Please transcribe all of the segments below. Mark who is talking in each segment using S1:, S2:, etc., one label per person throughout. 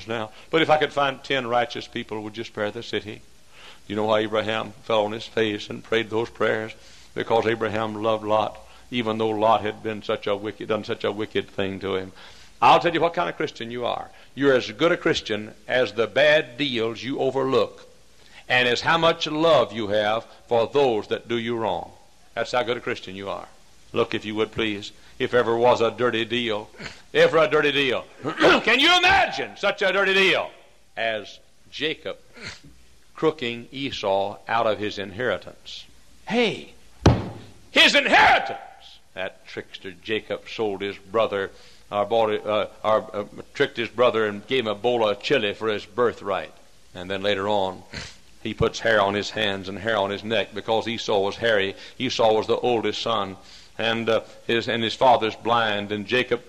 S1: just now. But if I could find 10 righteous people, would you spare the city? You know why Abraham fell on his face and prayed those prayers? Because Abraham loved Lot, even though Lot had done such a wicked thing to him. I'll tell you what kind of Christian you are. You're as good a Christian as the bad deals you overlook, and as how much love you have for those that do you wrong. That's how good a Christian you are. Look, if you would please, if ever was a dirty deal, ever a dirty deal. Can you imagine such a dirty deal as Jacob crooking Esau out of his inheritance? Hey, his inheritance! That trickster Jacob sold his brother, tricked his brother and gave him a bowl of chili for his birthright. And then later on, he puts hair on his hands and hair on his neck because Esau was hairy. Esau was the oldest son, and his father's blind. And Jacob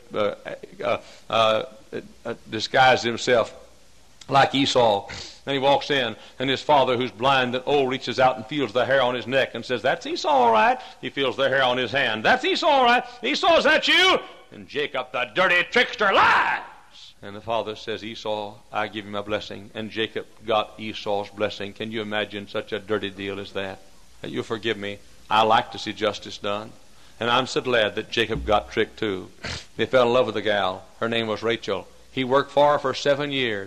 S1: disguised himself like Esau. And he walks in, and his father, who's blind and old, reaches out and feels the hair on his neck and says, "That's Esau, all right." He feels the hair on his hand. "That's Esau, all right." "Esau, is that you?" And Jacob, the dirty trickster, lies. And the father says, "Esau, I give him a blessing." And Jacob got Esau's blessing. Can you imagine such a dirty deal as that? You forgive me. I like to see justice done. And I'm so glad that Jacob got tricked too. He fell in love with a gal. Her name was Rachel. He worked for her for 7 years.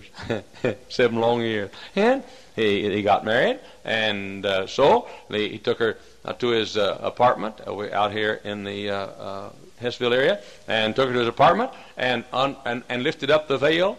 S1: 7 long years. And he got married. And so he took her to his apartment out here in the Hessville area, and took her to his apartment and lifted up the veil.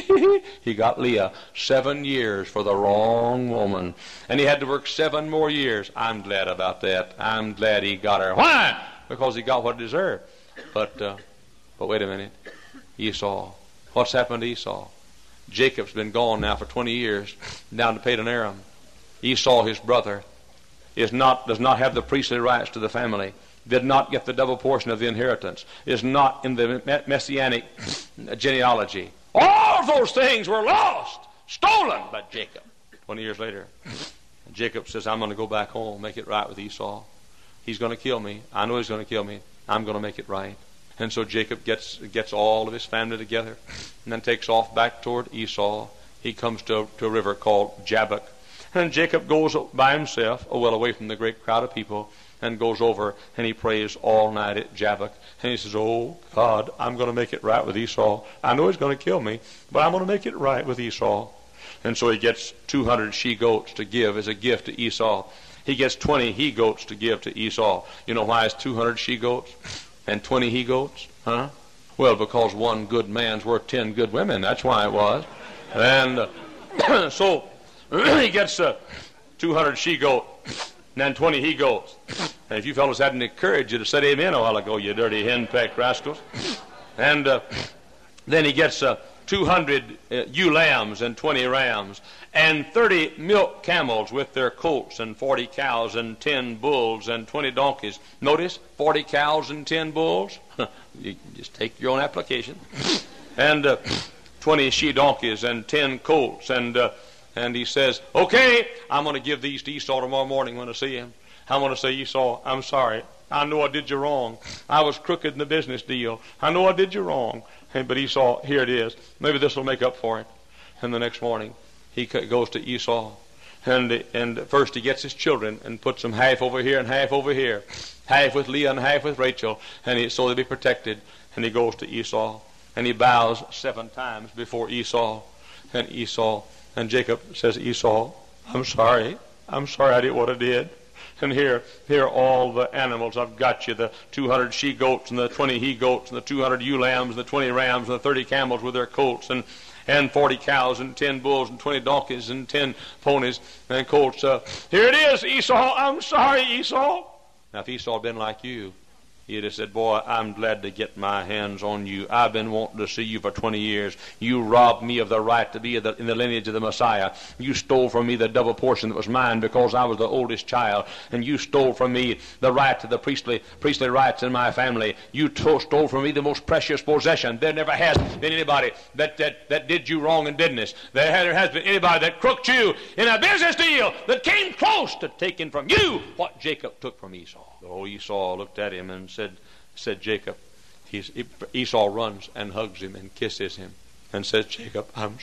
S1: He got Leah 7 years for the wrong woman. And he had to work 7 more years. I'm glad about that. I'm glad he got her. Why? Because he got what he deserved. But wait a minute. Esau. What's happened to Esau? Jacob's been gone now for 20 years, down to Padan Aram. Esau, his brother, does not have the priestly rights to the family, did not get the double portion of the inheritance, is not in the messianic genealogy. All those things were lost, stolen by Jacob. 20 years later, Jacob says, "I'm going to go back home, make it right with Esau. He's going to kill me. I know he's going to kill me. I'm going to make it right." And so Jacob gets all of his family together and then takes off back toward Esau. He comes to a river called Jabbok. And Jacob goes by himself, well away from the great crowd of people, and goes over and he prays all night at Jabbok. And he says, "Oh God, I'm going to make it right with Esau. I know he's going to kill me, but I'm going to make it right with Esau." And so he gets 200 she-goats to give as a gift to Esau. He gets 20 he-goats to give to Esau. You know why it's 200 she-goats and 20 he-goats? Huh? Well, because one good man's worth 10 good women. That's why it was. And so he gets 200 she-goat and then 20 he-goats. And if you fellows hadn't encouraged you to say amen a while ago, you dirty hen-pecked rascals. And then he gets 200 ewe lambs and 20 rams, and 30 milk camels with their colts, and 40 cows and 10 bulls and 20 donkeys. Notice, 40 cows and 10 bulls. You just take your own application. And 20 she-donkeys and 10 colts. And he says, "Okay, I'm going to give these to Esau tomorrow morning when I see him. I'm going to say, Esau, I'm sorry. I know I did you wrong. I was crooked in the business deal. I know I did you wrong. But Esau, here it is. Maybe this will make up for it." And the next morning, he goes to Esau. And first he gets his children and puts them half over here and half over here. Half with Leah and half with Rachel. So they'll be protected. And he goes to Esau. And he bows 7 times before Esau. And Jacob says, "Esau, I'm sorry. I'm sorry I did what I did. And here are all the animals. I've got you, the 200 she-goats and the 20 he-goats and the 200 ewe lambs and the 20 rams and the 30 camels with their colts and 40 cows and 10 bulls and 20 donkeys and 10 ponies and colts. Here it is, Esau. I'm sorry, Esau." Now, if Esau had been like you, he'd have said, "Boy, I'm glad to get my hands on you. I've been wanting to see you for 20 years. You robbed me of the right to be in the lineage of the Messiah. You stole from me the double portion that was mine because I was the oldest child. And you stole from me the right to the priestly rights in my family. You stole from me the most precious possession. There never has been anybody that did you wrong in business. There has been anybody that crooked you in a business deal that came close to taking from you what Jacob took from Esau." Oh, Esau looked at him and said Jacob. Esau runs and hugs him and kisses him and says, "Jacob, I'm